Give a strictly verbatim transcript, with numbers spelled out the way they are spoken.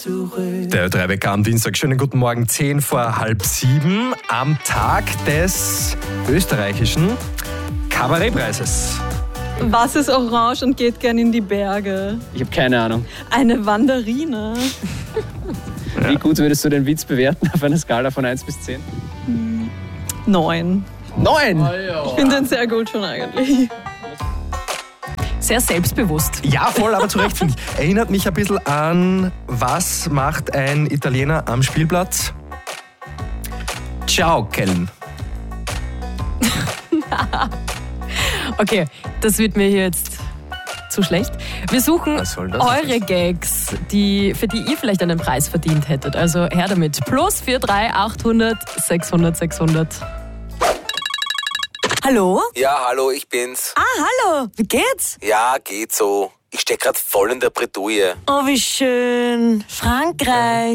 Der drei Wecker am Dienstag. Schönen guten Morgen, zehn vor halb sieben am Tag des österreichischen Kabarettpreises. Was ist orange und geht gern in die Berge? Ich habe keine Ahnung. Eine Wanderine. Ja. Wie gut würdest du den Witz bewerten auf einer Skala von eins bis zehn? Neun. Neun? Ich finde den sehr gut schon eigentlich. Sehr selbstbewusst. Ja, voll, aber zu Recht, finde ich. Erinnert mich ein bisschen an, was macht ein Italiener am Spielplatz? Ciao, Kellen. Okay, das wird mir hier jetzt zu schlecht. Wir suchen Was soll das? eure Gags, die, für die ihr vielleicht einen Preis verdient hättet. Also her damit. Plus vier drei achthundert sechshundert sechshundert. Hallo? Ja, hallo, ich bin's. Ah, hallo. Wie geht's? Ja, geht so. Ich steck grad voll in der Bredouille. Oh, wie schön. Frankreich.